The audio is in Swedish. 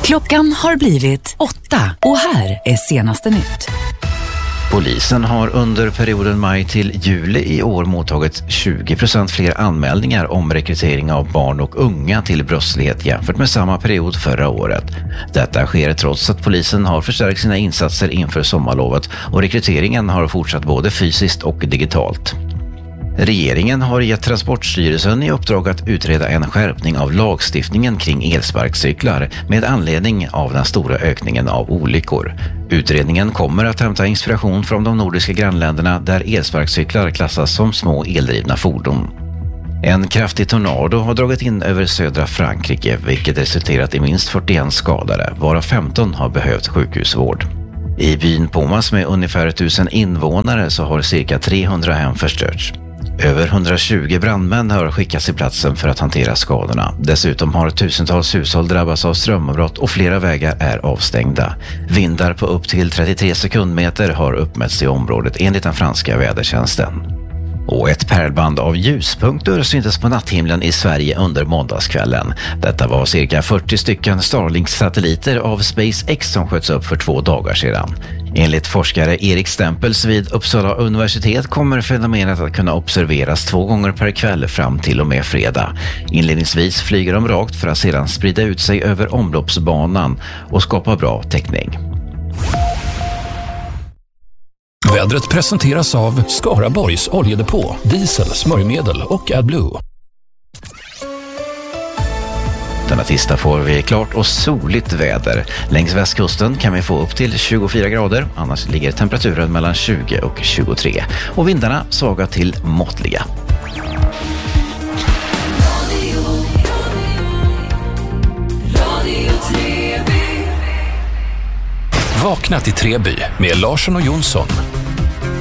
Klockan har blivit 8 och här är senaste nytt. Polisen har under perioden maj till juli i år mottagit 20% fler anmälningar om rekrytering av barn och unga till brottslighet jämfört med samma period förra året. Detta sker trots att polisen har förstärkt sina insatser inför sommarlovet och rekryteringen har fortsatt både fysiskt och digitalt. Regeringen har gett Transportstyrelsen i uppdrag att utreda en skärpning av lagstiftningen kring elsparkcyklar med anledning av den stora ökningen av olyckor. Utredningen kommer att hämta inspiration från de nordiska grannländerna där elsparkcyklar klassas som små eldrivna fordon. En kraftig tornado har dragit in över södra Frankrike, vilket resulterat i minst 41 skadade, varav 15 har behövt sjukhusvård. I byn Pomas med ungefär 1000 invånare så har cirka 300 hem förstörts. Över 120 brandmän har skickats till platsen för att hantera skadorna. Dessutom har tusentals hushåll drabbats av strömavbrott och flera vägar är avstängda. Vindar på upp till 33 sekundmeter har uppmätts i området enligt den franska vädertjänsten. Och ett pärlband av ljuspunkter syntes på natthimlen i Sverige under måndagskvällen. Detta var cirka 40 stycken Starlink-satelliter av SpaceX som sköts upp för 2 dagar sedan. Enligt forskare Erik Stempels vid Uppsala universitet kommer fenomenet att kunna observeras 2 gånger per kväll fram till och med fredag. Inledningsvis flyger de rakt för att sedan sprida ut sig över omloppsbanan och skapa bra täckning. Vädret presenteras av Skaraborgs oljedepå, diesel, smörjmedel och AdBlue. Denna tisdag får vi klart och soligt väder. Längs västkusten kan vi få upp till 24 grader, annars ligger temperaturen mellan 20 och 23. Och vindarna svaga till måttliga. Vakna till Treby med Larsson och Jonsson.